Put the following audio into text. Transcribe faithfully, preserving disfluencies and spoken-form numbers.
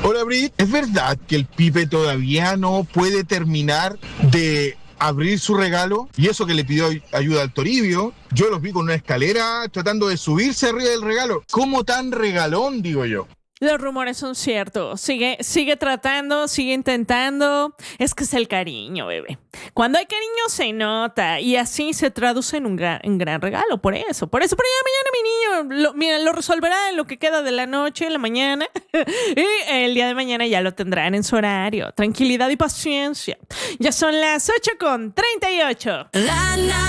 Hola, Brit. ¿Es verdad que el Pipe todavía no puede terminar de abrir su regalo? Y eso que le pidió ayuda al Toribio. Yo los vi con una escalera tratando de subirse arriba del regalo. ¿Cómo tan regalón, digo yo? Los rumores son ciertos. Sigue, sigue tratando, sigue intentando. Es que es el cariño, bebé. Cuando hay cariño se nota y así se traduce en un gran, en gran regalo. Por eso, por eso. Pero ya mañana mi niño, lo, mira, lo resolverá en lo que queda de la noche, en la mañana. Y el día de mañana ya lo tendrán en su horario. Tranquilidad y paciencia. Ya son las ocho con treinta y ocho. La, la.